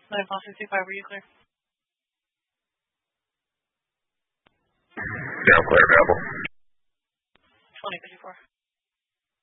Boston 25, were you clear? Yeah, clear, available. 2054.